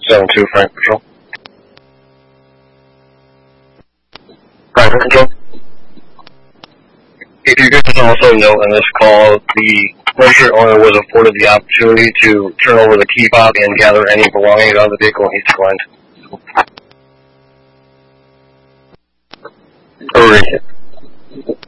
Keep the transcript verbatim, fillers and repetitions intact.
seven two, Frank Patrol. Private Control. If you could also note in this call, the registered owner was afforded the opportunity to turn over the key fob and gather any belongings out of the vehicle, and he declined. Over.